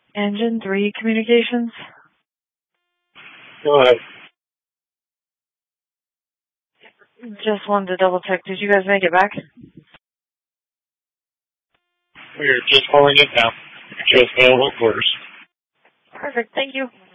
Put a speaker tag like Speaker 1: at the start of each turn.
Speaker 1: Engine 3 Communications.
Speaker 2: Go ahead.
Speaker 1: Just wanted to double check. Did you guys make it back?
Speaker 2: We're just calling it now. Just available quarters.
Speaker 1: Perfect. Thank you.